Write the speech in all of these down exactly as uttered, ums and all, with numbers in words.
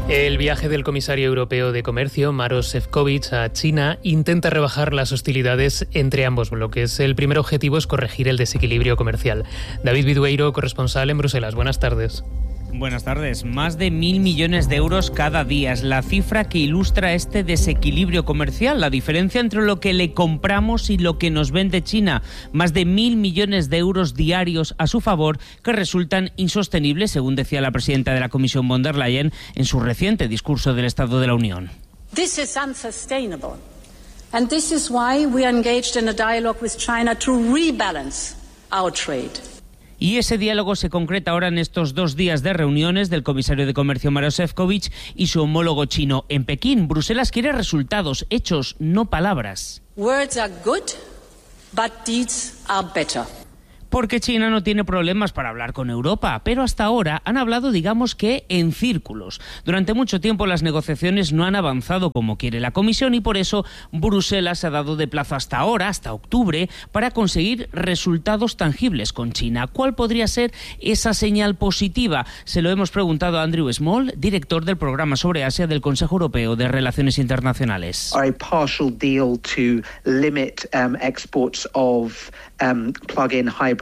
El viaje del comisario europeo de Comercio, Maroš Šefčovič, a China intenta rebajar las hostilidades entre ambos bloques. El primer objetivo es corregir el desequilibrio comercial. David Vidueiro, corresponsal en Bruselas. Buenas tardes. Buenas tardes. Más de mil millones de euros cada día es la cifra que ilustra este desequilibrio comercial, la diferencia entre lo que le compramos y lo que nos vende China. Más de mil millones de euros diarios a su favor que resultan insostenibles, según decía la presidenta de la Comisión von der Leyen en su reciente discurso del Estado de la Unión. This is unsustainable. And this is why we are engaged in a dialogue with China to rebalance our trade. Y ese diálogo se concreta ahora en estos dos días de reuniones del comisario de Comercio Maroš Šefčovič y su homólogo chino en Pekín. Bruselas quiere resultados, hechos, no palabras. Words are good, but deeds are better. Porque China no tiene problemas para hablar con Europa, pero hasta ahora han hablado, digamos que, en círculos. Durante mucho tiempo las negociaciones no han avanzado como quiere la Comisión y por eso Bruselas ha dado de plazo hasta ahora, hasta octubre, para conseguir resultados tangibles con China. ¿Cuál podría ser esa señal positiva? Se lo hemos preguntado a Andrew Small, director del programa sobre Asia del Consejo Europeo de Relaciones Internacionales. A partial deal to limit um, exports of um, plug-in hybrid.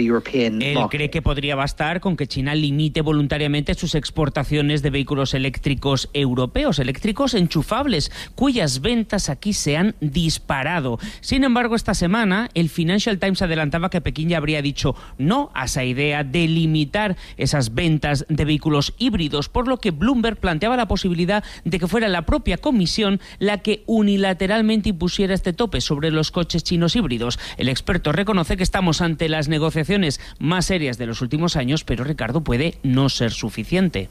Él cree que podría bastar con que China limite voluntariamente sus exportaciones de vehículos eléctricos europeos, eléctricos enchufables, cuyas ventas aquí se han disparado. Sin embargo, esta semana el Financial Times adelantaba que Pekín ya habría dicho no a esa idea de limitar esas ventas de vehículos híbridos, por lo que Bloomberg planteaba la posibilidad de que fuera la propia Comisión la que unilateralmente impusiera este tope sobre los coches chinos híbridos. El experto reconoce que estamos ante la las negociaciones más serias de los últimos años, pero Ricardo, puede no ser suficiente.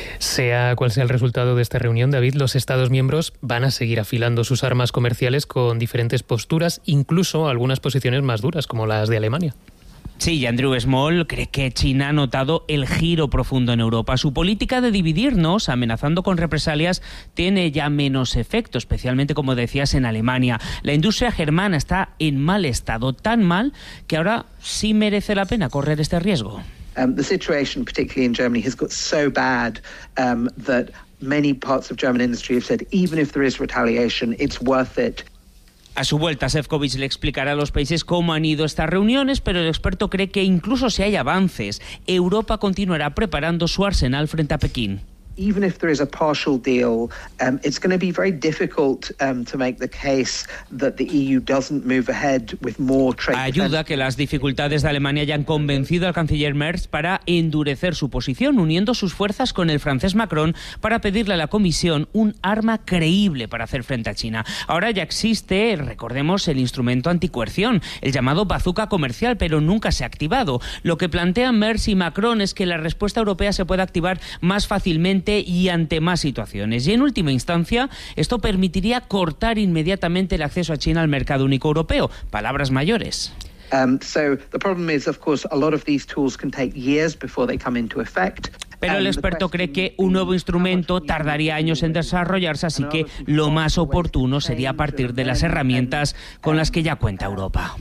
Sea cual sea el resultado de esta reunión, David, los Estados miembros van a seguir afilando sus armas comerciales con diferentes posturas, incluso algunas posiciones más duras, como las de Alemania. Sí, y Andrew Small cree que China ha notado el giro profundo en Europa. Su política de dividirnos, amenazando con represalias, tiene ya menos efecto, especialmente, como decías, en Alemania. La industria germana está en mal estado, tan mal que ahora sí merece la pena correr este riesgo. Um, the situation, particularly in Germany, has got so bad um, that many parts of German industry have said, even if there is retaliation, it's worth it. A su vuelta, Šefčovič le explicará a los países cómo han ido estas reuniones, pero el experto cree que incluso si hay avances, Europa continuará preparando su arsenal frente a Pekín. Even if there is a partial deal, um, it's going to be very difficult um, to make the case that the E U doesn't move ahead with more trade. Ayuda que las dificultades de Alemania hayan convencido al canciller Merz para endurecer su posición, uniendo sus fuerzas con el francés Macron para pedirle a la Comisión un arma creíble para hacer frente a China. Ahora ya existe, recordemos, el instrumento anticoerción, el llamado bazooka comercial, pero nunca se ha activado. Lo que plantean Merz y Macron es que la respuesta europea se pueda activar más fácilmente y ante más situaciones. Y en última instancia, esto permitiría cortar inmediatamente el acceso a China al mercado único europeo. Palabras mayores. Um, so the problem is, of course, a lot of these tools can take years before they come into effect. Pero el experto cree que un nuevo instrumento tardaría años en desarrollarse, así que lo más oportuno sería a partir de las herramientas con las que ya cuenta Europa.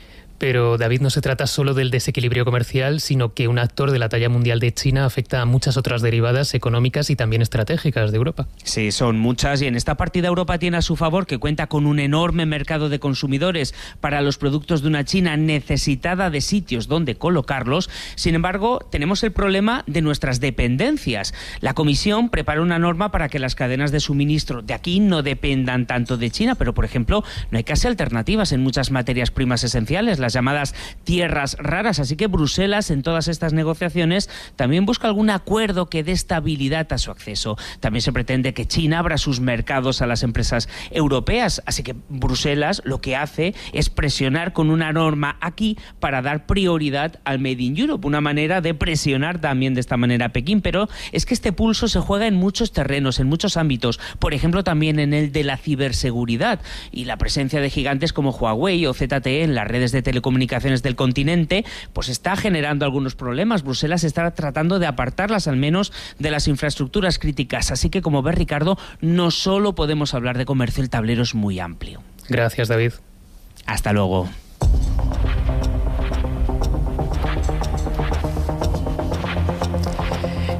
Pero, David, no se trata solo del desequilibrio comercial, sino que un actor de la talla mundial de China afecta a muchas otras derivadas económicas y también estratégicas de Europa. Sí, son muchas, y en esta partida Europa tiene a su favor que cuenta con un enorme mercado de consumidores para los productos de una China necesitada de sitios donde colocarlos. Sin embargo, tenemos el problema de nuestras dependencias. La Comisión prepara una norma para que las cadenas de suministro de aquí no dependan tanto de China, pero, por ejemplo, no hay casi alternativas en muchas materias primas esenciales, las llamadas tierras raras, así que Bruselas en todas estas negociaciones también busca algún acuerdo que dé estabilidad a su acceso. También se pretende que China abra sus mercados a las empresas europeas, así que Bruselas lo que hace es presionar con una norma aquí para dar prioridad al Made in Europe, una manera de presionar también de esta manera a Pekín, pero es que este pulso se juega en muchos terrenos, en muchos ámbitos, por ejemplo también en el de la ciberseguridad, y la presencia de gigantes como Huawei o Z T E en las redes de telecomunicaciones comunicaciones del continente, pues está generando algunos problemas. Bruselas está tratando de apartarlas al menos de las infraestructuras críticas. Así que, como ves, Ricardo, no solo podemos hablar de comercio, el tablero es muy amplio. Gracias, David. Hasta luego.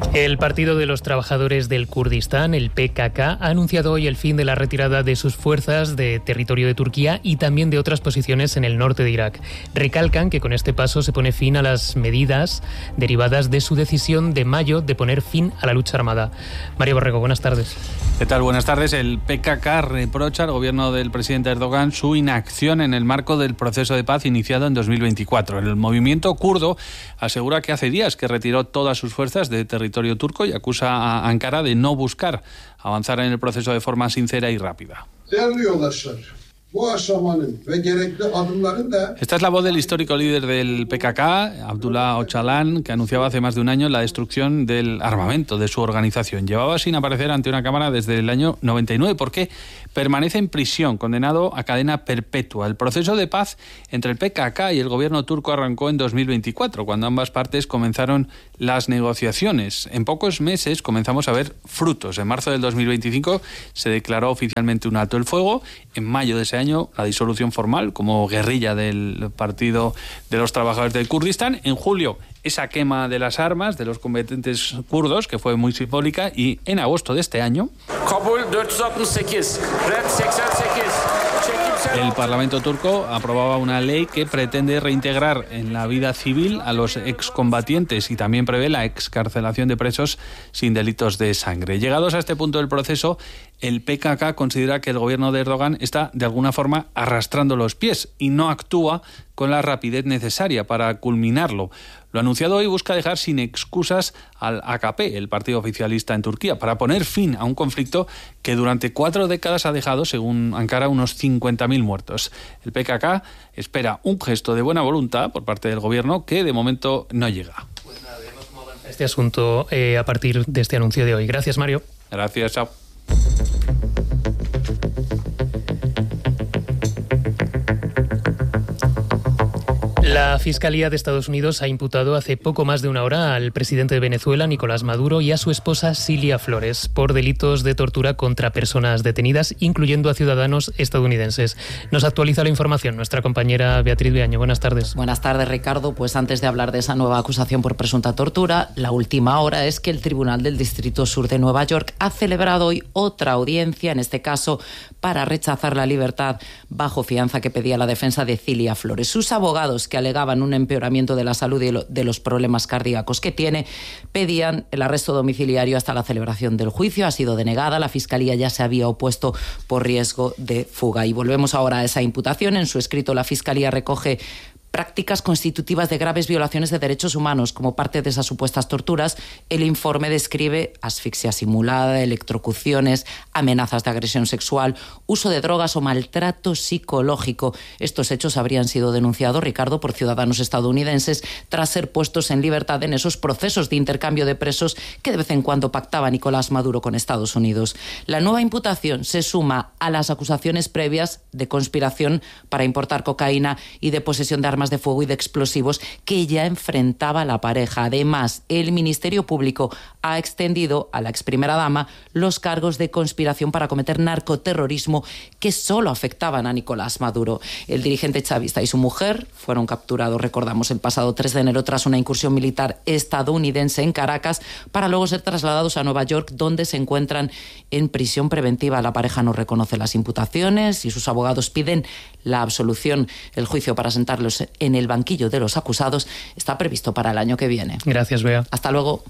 El Partido de los Trabajadores del Kurdistán, el P K K, ha anunciado hoy el fin de la retirada de sus fuerzas de territorio de Turquía y también de otras posiciones en el norte de Irak. Recalcan que con este paso se pone fin a las medidas derivadas de su decisión de mayo de poner fin a la lucha armada. Mario Borrego, buenas tardes. ¿Qué tal? Buenas tardes. El P K K reprocha al gobierno del presidente Erdogan su inacción en el marco del proceso de paz iniciado en dos mil veinticuatro. El movimiento kurdo asegura que hace días que retiró todas sus fuerzas de territorio turco y acusa a Ankara de no buscar avanzar en el proceso de forma sincera y rápida. Esta es la voz del histórico líder del P K K, Abdullah Öcalan, que anunciaba hace más de un año la destrucción del armamento de su organización. Llevaba sin aparecer ante una cámara desde el año noventa y nueve porque permanece en prisión, condenado a cadena perpetua. El proceso de paz entre el P K K y el gobierno turco arrancó en dos mil veinticuatro, cuando ambas partes comenzaron las negociaciones. En pocos meses comenzamos a ver frutos. En marzo del dos mil veinticinco se declaró oficialmente un alto el fuego. En mayo de ese año la disolución formal como guerrilla del Partido de los Trabajadores del Kurdistán. En julio esa quema de las armas de los combatientes kurdos, que fue muy simbólica, y en agosto de este año el Parlamento turco aprobaba una ley que pretende reintegrar en la vida civil a los excombatientes y también prevé la excarcelación de presos sin delitos de sangre. Llegados a este punto del proceso, el P K K considera que el gobierno de Erdogan está de alguna forma arrastrando los pies y no actúa con la rapidez necesaria para culminarlo. Lo anunciado hoy busca dejar sin excusas al A K P, el partido oficialista en Turquía, para poner fin a un conflicto que durante cuatro décadas ha dejado, según Ankara, unos cincuenta mil muertos. El P K K espera un gesto de buena voluntad por parte del gobierno que de momento no llega. Pues nada, veremos cómo avanza este asunto eh, a partir de este anuncio de hoy. Gracias, Mario. Gracias, chao. La Fiscalía de Estados Unidos ha imputado hace poco más de una hora al presidente de Venezuela, Nicolás Maduro, y a su esposa, Cilia Flores, por delitos de tortura contra personas detenidas, incluyendo a ciudadanos estadounidenses. Nos actualiza la información nuestra compañera Beatriz Beaño. Buenas tardes. Buenas tardes, Ricardo. Pues antes de hablar de esa nueva acusación por presunta tortura, la última hora es que el Tribunal del Distrito Sur de Nueva York ha celebrado hoy otra audiencia, en este caso para rechazar la libertad bajo fianza que pedía la defensa de Cilia Flores. Sus abogados, que alegaban un empeoramiento de la salud y de los problemas cardíacos que tiene, pedían el arresto domiciliario hasta la celebración del juicio. Ha sido denegada. La Fiscalía ya se había opuesto por riesgo de fuga. Y volvemos ahora a esa imputación. En su escrito, la Fiscalía recoge prácticas constitutivas de graves violaciones de derechos humanos. Como parte de esas supuestas torturas, el informe describe asfixia simulada, electrocuciones, amenazas de agresión sexual, uso de drogas o maltrato psicológico. Estos hechos habrían sido denunciados, Ricardo, por ciudadanos estadounidenses tras ser puestos en libertad en esos procesos de intercambio de presos que de vez en cuando pactaba Nicolás Maduro con Estados Unidos. La nueva imputación se suma a las acusaciones previas de conspiración para importar cocaína y de posesión de armas de fuego y de explosivos que ya enfrentaba la pareja. Además, el Ministerio Público ha extendido a la ex primera dama los cargos de conspiración para cometer narcoterrorismo que solo afectaban a Nicolás Maduro. El dirigente chavista y su mujer fueron capturados, recordamos, el pasado tres de enero tras una incursión militar estadounidense en Caracas, para luego ser trasladados a Nueva York, donde se encuentran en prisión preventiva. La pareja no reconoce las imputaciones y sus abogados piden la absolución. El juicio para sentarlos en el banquillo de los acusados está previsto para el año que viene. Gracias, Bea. Hasta luego.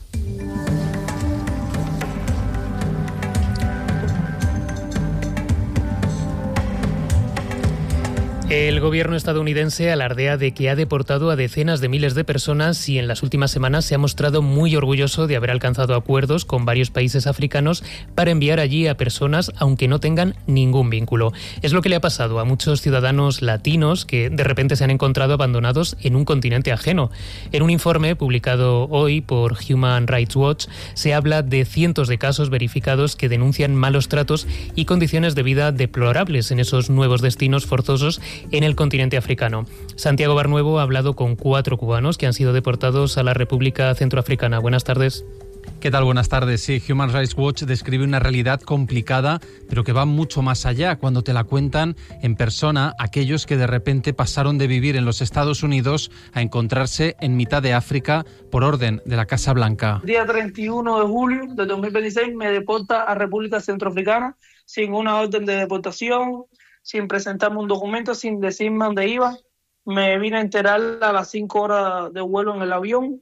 El gobierno estadounidense alardea de que ha deportado a decenas de miles de personas y en las últimas semanas se ha mostrado muy orgulloso de haber alcanzado acuerdos con varios países africanos para enviar allí a personas aunque no tengan ningún vínculo. Es lo que le ha pasado a muchos ciudadanos latinos que de repente se han encontrado abandonados en un continente ajeno. En un informe publicado hoy por Human Rights Watch se habla de cientos de casos verificados que denuncian malos tratos y condiciones de vida deplorables en esos nuevos destinos forzosos en el continente africano. Santiago Barnuevo ha hablado con cuatro cubanos que han sido deportados a la República Centroafricana. Buenas tardes. ¿Qué tal? Buenas tardes. Sí, Human Rights Watch describe una realidad complicada, pero que va mucho más allá cuando te la cuentan en persona aquellos que de repente pasaron de vivir en los Estados Unidos a encontrarse en mitad de África por orden de la Casa Blanca. Día treinta y uno de julio de dos mil veintiséis me deporta a República Centroafricana sin una orden de deportación, sin presentarme un documento, sin decirme dónde iba. Me vine a enterar a las cinco horas de vuelo en el avión.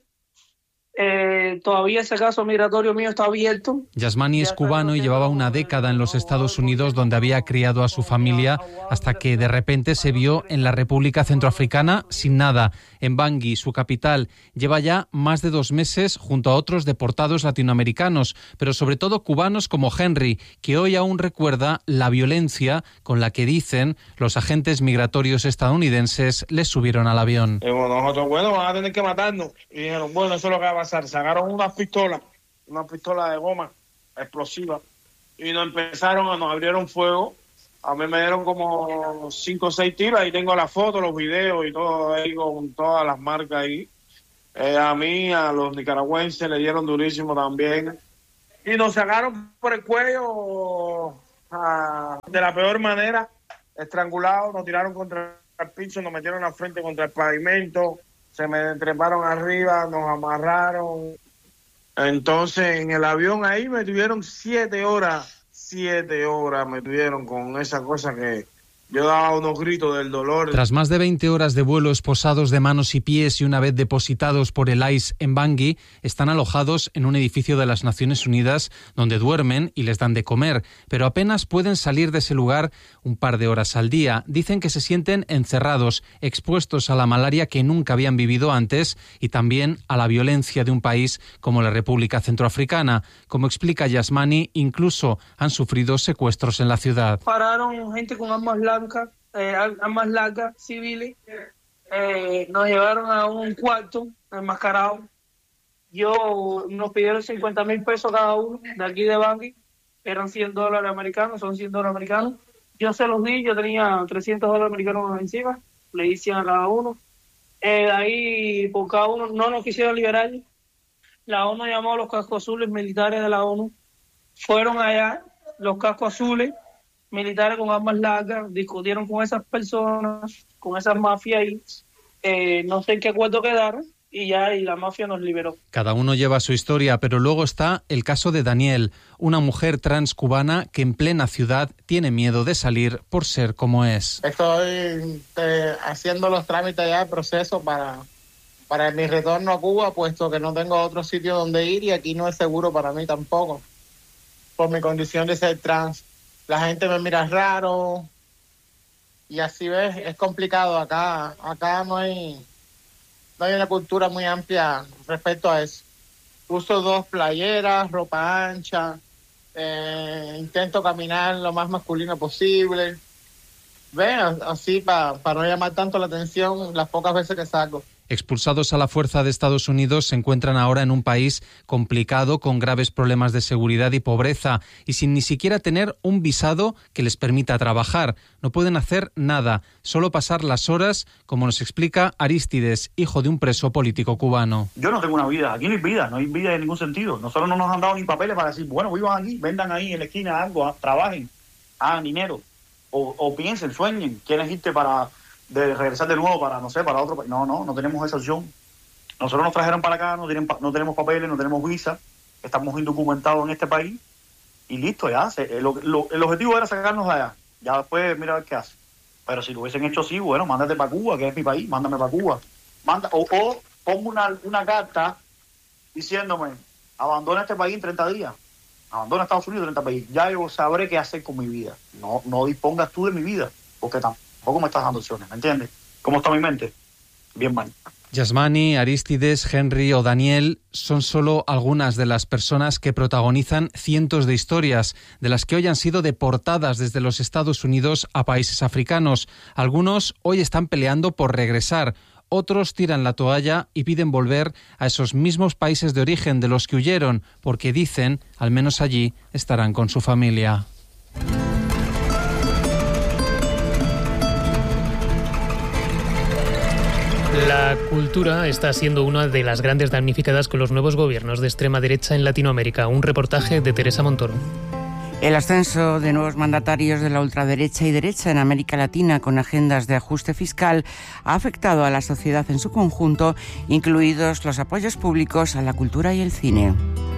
Eh, todavía ese caso migratorio mío está abierto. Yasmani es cubano y llevaba una década en los Estados Unidos, donde había criado a su familia, hasta que de repente se vio en la República Centroafricana sin nada. En Bangui, su capital, lleva ya más de dos meses junto a otros deportados latinoamericanos, pero sobre todo cubanos como Henry, que hoy aún recuerda la violencia con la que, dicen, los agentes migratorios estadounidenses les subieron al avión. Y bueno, nosotros, bueno, van a tener que matarnos. Y dijeron, bueno, eso es lo que va a pasar. Sacaron una pistola, una pistola de goma explosiva, y nos empezaron, a, nos abrieron fuego. A mí me dieron como cinco o seis tiros, ahí tengo las fotos, los videos y todo ahí con todas las marcas ahí. Eh, a mí, a los nicaragüenses le dieron durísimo también. Y nos sacaron por el cuello a, de la peor manera, estrangulados, nos tiraron contra el piso, nos metieron la frente contra el pavimento. Se me treparon arriba, nos amarraron. Entonces, en el avión ahí me tuvieron siete horas, siete horas me tuvieron con esa cosa que yo daba unos gritos del dolor. Tras más de veinte horas de vuelo esposados de manos y pies y una vez depositados por el I C E en Bangui, están alojados en un edificio de las Naciones Unidas donde duermen y les dan de comer, pero apenas pueden salir de ese lugar un par de horas al día. Dicen que se sienten encerrados, expuestos a la malaria que nunca habían vivido antes y también a la violencia de un país como la República Centroafricana. Como explica Yasmani, incluso han sufrido secuestros en la ciudad. Pararon gente con armas largas. Eh, armas largas, civiles, eh, nos llevaron a un cuarto enmascarado. Yo nos pidieron cincuenta mil pesos cada uno de aquí de Bangui, eran cien dólares americanos, son cien dólares americanos. Yo se los di, yo tenía trescientos dólares americanos encima, le di cien a cada uno. Eh, de ahí, por cada uno, no nos quisieron liberar. La ONU llamó a los cascos azules militares de la ONU, fueron allá, los cascos azules militares con armas largas, discutieron con esas personas, con esas mafias y eh, no sé en qué acuerdo quedaron y ya y la mafia nos liberó. Cada uno lleva su historia, pero luego está el caso de Daniel, una mujer trans cubana que en plena ciudad tiene miedo de salir por ser como es. Estoy eh, haciendo los trámites ya, el proceso para, para mi retorno a Cuba, puesto que no tengo otro sitio donde ir y aquí no es seguro para mí tampoco, por mi condición de ser trans. La gente me mira raro y así ves, es complicado acá. Acá no hay, no hay una cultura muy amplia respecto a eso. Uso dos playeras, ropa ancha, eh, intento caminar lo más masculino posible. Ven, así para pa no llamar tanto la atención las pocas veces que salgo. Expulsados a la fuerza de Estados Unidos, se encuentran ahora en un país complicado, con graves problemas de seguridad y pobreza, y sin ni siquiera tener un visado que les permita trabajar. No pueden hacer nada, solo pasar las horas, como nos explica Arístides, hijo de un preso político cubano. Yo no tengo una vida, aquí no hay vida, no hay vida en ningún sentido. Nosotros no nos han dado ni papeles para decir, bueno, vivan aquí, vendan ahí en la esquina algo, trabajen, hagan dinero, o, o piensen, sueñen, quieren irte para... de regresar de nuevo para, no sé, para otro país. No, no, no tenemos esa opción. Nosotros nos trajeron para acá, no, tienen, no tenemos papeles, no tenemos visa, estamos indocumentados en este país y listo, ya. Se, lo, lo, el objetivo era sacarnos de allá. Ya después, mira a ver qué hace. Pero si lo hubiesen hecho así, bueno, mándate para Cuba, que es mi país, mándame para Cuba. Manda, o, o pongo una, una carta diciéndome, abandona este país en treinta días. Abandona Estados Unidos en treinta países. Ya yo sabré qué hacer con mi vida. No, no dispongas tú de mi vida, porque tampoco Tampoco me estás dando opciones, ¿me entiendes? ¿Cómo está mi mente? Bien mal. Yasmani, Arístides, Henry o Daniel son solo algunas de las personas que protagonizan cientos de historias, de las que hoy han sido deportadas desde los Estados Unidos a países africanos. Algunos hoy están peleando por regresar, otros tiran la toalla y piden volver a esos mismos países de origen de los que huyeron, porque dicen, al menos allí, estarán con su familia. La La cultura está siendo una de las grandes damnificadas con los nuevos gobiernos de extrema derecha en Latinoamérica. Un reportaje de Teresa Montoro. El ascenso de nuevos mandatarios de la ultraderecha y derecha en América Latina con agendas de ajuste fiscal ha afectado a la sociedad en su conjunto, incluidos los apoyos públicos a la cultura y el cine.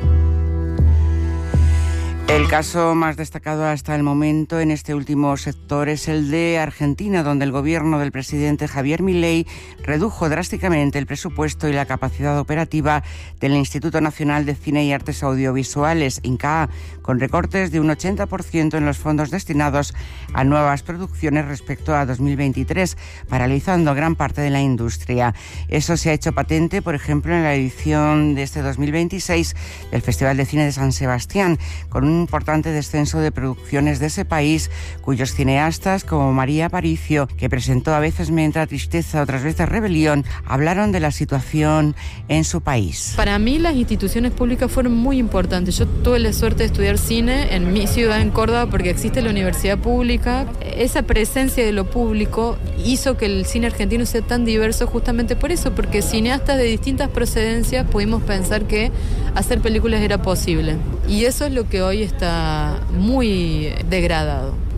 El caso más destacado hasta el momento en este último sector es el de Argentina, donde el gobierno del presidente Javier Milei redujo drásticamente el presupuesto y la capacidad operativa del Instituto Nacional de Cine y Artes Audiovisuales, INCAA, con recortes de un ochenta por ciento en los fondos destinados a nuevas producciones respecto a dos mil veintitrés, paralizando gran parte de la industria. Eso se ha hecho patente, por ejemplo, en la edición de este dos mil veintiséis del Festival de Cine de San Sebastián, con un importante descenso de producciones de ese país, cuyos cineastas, como María Aparicio, que presentó A veces me entra tristeza, otras veces rebelión, hablaron de la situación en su país. Para mí las instituciones públicas fueron muy importantes. Yo tuve la suerte de estudiar cine en mi ciudad, en Córdoba, porque existe la universidad pública. Esa presencia de lo público hizo que el cine argentino sea tan diverso justamente por eso, porque cineastas de distintas procedencias pudimos pensar que hacer películas era posible. Y eso es lo que hoy está muy degradado.